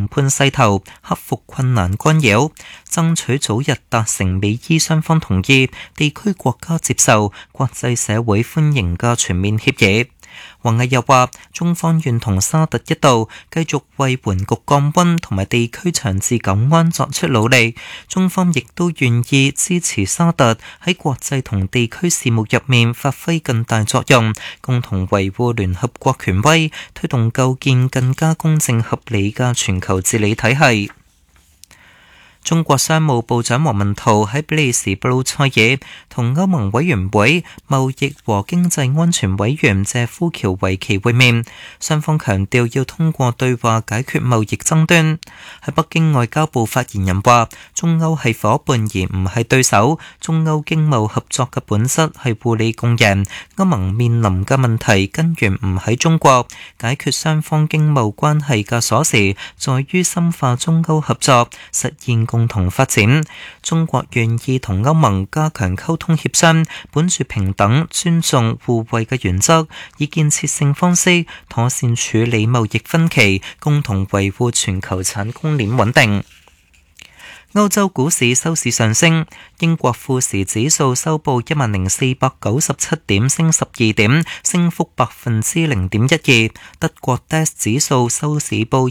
談判勢頭，克服困難干擾，爭取早日達成美伊雙方同意、地區國家接受、國際社會歡迎嘅全面協議。王毅又話，中方願同沙特一道繼續為緩局降溫同埋地區長治久安作出努力，中方亦都願意支持沙特喺國際同地區事務入面發揮更大作用，共同維護聯合國權威，推動構建更加公正合理嘅全球治理體系。中國商務部長王文濤喺比利時布魯塞爾同歐盟委員會貿易和經濟安全委員謝夫喬維奇會面，雙方強調要通過對話解決貿易爭端。喺北京，外交部發言人話，中歐係夥伴而唔係對手，中歐經貿合作嘅本質係互利共贏。歐盟面臨嘅問題根源唔喺中國，解決雙方經貿關係嘅鎖匙在於深化中歐合作，實現共同發展。中國願意同歐盟加強溝通協商，本住平等、尊重、互惠嘅原則，以建設性方式妥善處理貿易分歧，共同維護全球產供鏈穩定。歐洲股市收市上升，英國富時指數收報10,497點，升12點，升幅0.12%。德國 DAX 指數收市報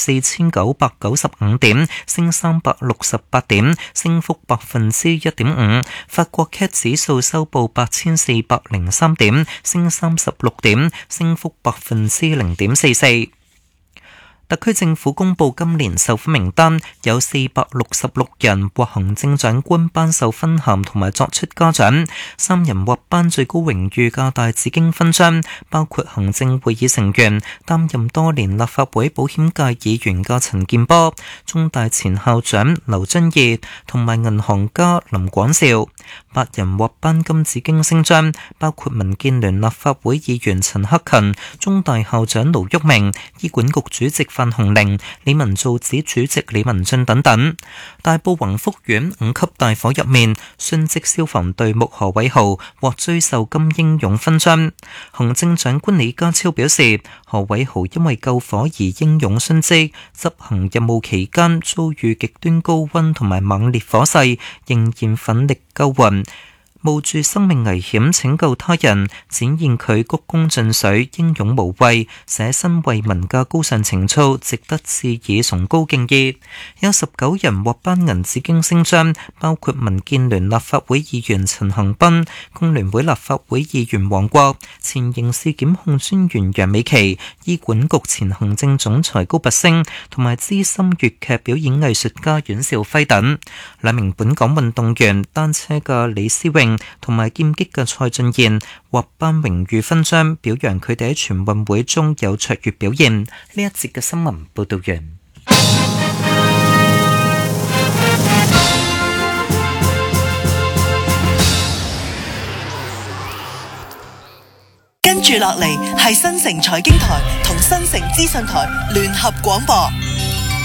24,995點，升368點，升幅1.5%。法國 CAC 指數收報8,403點，升36點，升幅0.44%。特區政府公布今年授勳名單，有466人獲行政長官頒授勳銜同埋作出嘉獎，3人獲頒最高榮譽嘅大紫荊勳章，包括行政會議成員、擔任多年立法會保險界議員嘅陳健波、中大前校長劉遵義同埋銀行家林廣兆。8人獲頒金紫荊星章，包括民建聯立法會議員陳克勤、中大校長盧煜明、醫管局主席范鴻齡、理民造紙主席李文俊等等。大埔宏福苑5級大火入面，殉職消防隊目何偉豪獲追授金英勇勳章。行政長官李家超表示，何偉豪因為救火而英勇殉職，執行任務期間遭遇極端高溫同埋猛烈火勢，仍然奮力救援，冒住生命危險拯救他人，展現佢鞠躬盡瘁、英勇無畏、捨身為民嘅高尚情操，值得致以崇高敬意。有19人獲頒銀紫荊星章，包括民建聯立法會議員陳恒鑌、工聯會立法會議員黃國、前刑事檢控專員楊美琪、醫管局前行政總裁高拔陞同埋資深粵劇表演藝術家阮兆輝等。2名本港運動員，單車嘅李思穎同埋劍擊嘅蔡俊彥獲頒榮譽勳章，表揚佢哋喺全運會中有卓越表現。呢一節嘅新聞報道完。 跟住落嚟係新城財經台同新城資訊台聯合廣播。